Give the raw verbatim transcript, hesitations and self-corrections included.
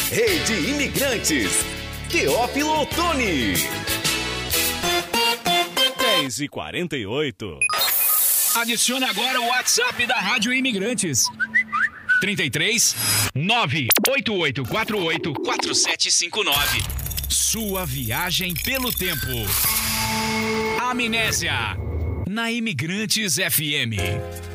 Rede Imigrantes. Teófilo Otoni. dez e quarenta e oito. Adicione agora o WhatsApp da Rádio Imigrantes. trinta e três, nove oito oito quatro oito, quatro sete cinco nove. Sua viagem pelo tempo. Amnésia. Na Imigrantes F M.